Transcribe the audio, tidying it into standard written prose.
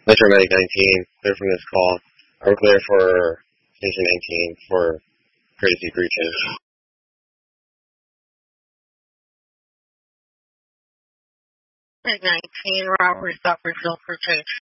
Metro Medic 19, clear from this call. We're clear for Station 19 for courtesy breaches. At 19, Robert, stop for Phil for change.